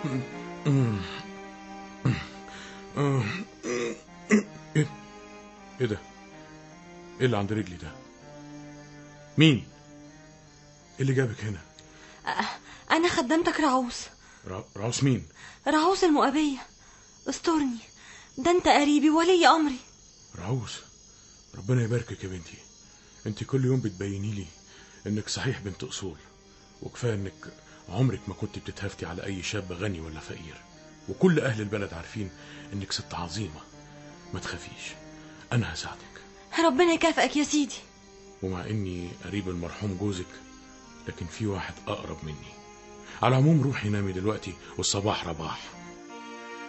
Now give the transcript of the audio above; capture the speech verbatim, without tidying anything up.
ايه ايه ده؟ ايه اللي عند رجلي ده؟ مين؟ ايه اللي جابك هنا؟ انا خدمتك رعوس. رعوس مين؟ رعوس المؤبية. استرني، ده انت قريبي ولي امري. رعوس، ربنا يباركك يا بنتي. انت كل يوم بتبيني لي انك صحيح بنت اصول، وكفايه انك عمرك ما كنت بتتهافتي على اي شاب غني ولا فقير، وكل اهل البلد عارفين انك ست عظيمه. ما تخافيش، انا هساعدك. ربنا يكافئك يا سيدي. ومع اني قريب المرحوم جوزك، لكن في واحد اقرب مني. على العموم روحي نامي دلوقتي، والصباح رباح.